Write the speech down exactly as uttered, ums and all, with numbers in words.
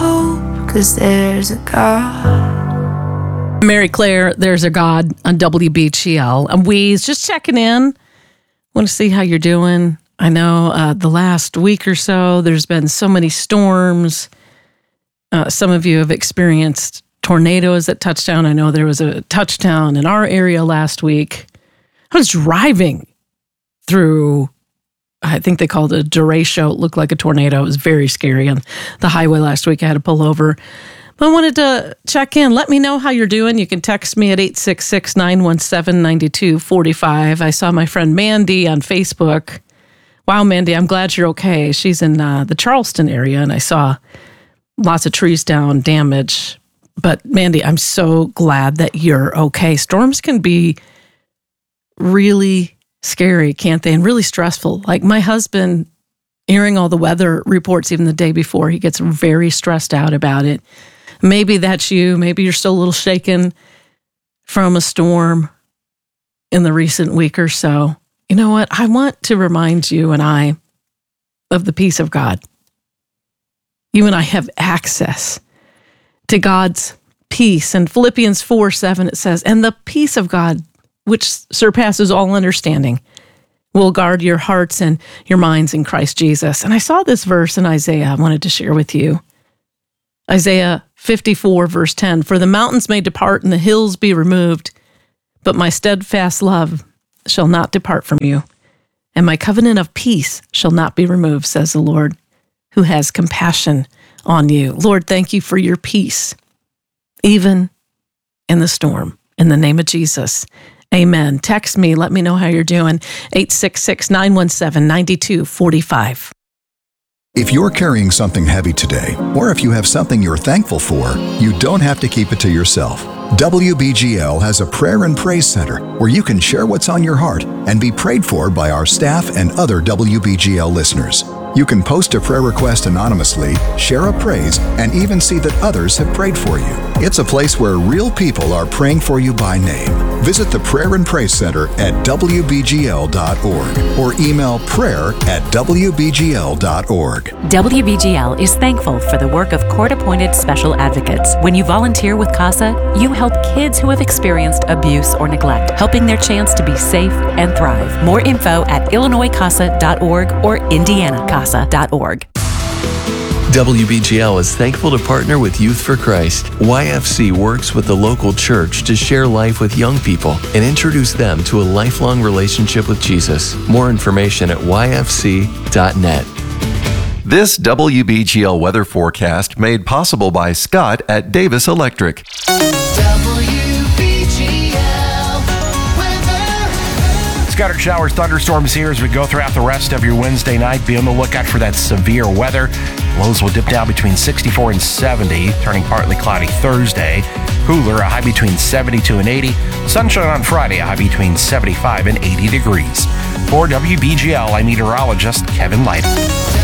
hope, 'cause there's a God. Mary Claire, There's a God on W B G L. And we just checking in. Want to see how you're doing. I know uh, the last week or so, there's been so many storms. Uh, some of you have experienced tornadoes that touched down. I know there was a touchdown in our area last week. I was driving through, I think they called it a derecho. It looked like a tornado. It was very scary on the highway last week. I had to pull over. But I wanted to check in. Let me know how you're doing. You can text me at eight six six, nine one seven, nine two four five. I saw my friend Mandy on Facebook. Wow, Mandy, I'm glad you're okay. She's in uh, the Charleston area, and I saw lots of trees down, damage. But Mandy, I'm so glad that you're okay. Storms can be really scary, can't they? And really stressful. Like my husband, hearing all the weather reports even the day before, he gets very stressed out about it. Maybe that's you. Maybe you're still a little shaken from a storm in the recent week or so. You know what? I want to remind you and I of the peace of God. You and I have access to God's peace. In Philippians four seven, it says, and the peace of God, which surpasses all understanding, will guard your hearts and your minds in Christ Jesus. And I saw this verse in Isaiah I wanted to share with you. Isaiah fifty-four, verse ten, for the mountains may depart and the hills be removed, but my steadfast love shall not depart from you, and my covenant of peace shall not be removed, says the Lord, who has compassion on you. Lord, thank you for your peace, even in the storm. In the name of Jesus, amen. Text me. Let me know how you're doing. eight six six, nine one seven, nine two four five. If you're carrying something heavy today, or if you have something you're thankful for, you don't have to keep it to yourself. W B G L has a prayer and praise center where you can share what's on your heart and be prayed for by our staff and other W B G L listeners. You can post a prayer request anonymously, share a praise, and even see that others have prayed for you. It's a place where real people are praying for you by name. Visit the Prayer and Praise Center at W B G L dot org or email prayer at W B G L dot org. W B G L is thankful for the work of court-appointed special advocates. When you volunteer with CASA, you help kids who have experienced abuse or neglect, helping their chance to be safe and thrive. More info at Illinois casa dot org or Indiana casa dot org. W B G L is thankful to partner with Youth for Christ. Y F C works with the local church to share life with young people and introduce them to a lifelong relationship with Jesus. More information at Y F C dot net. This W B G L weather forecast made possible by Scott at Davis Electric. Scattered showers, thunderstorms here as we go throughout the rest of your Wednesday night. Be on the lookout for that severe weather. Lows will dip down between sixty-four and seventy, turning partly cloudy Thursday. Cooler, a high between seventy-two and eighty. Sunshine on Friday, a high between seventy-five and eighty degrees. For W B G L, I'm meteorologist Kevin Light.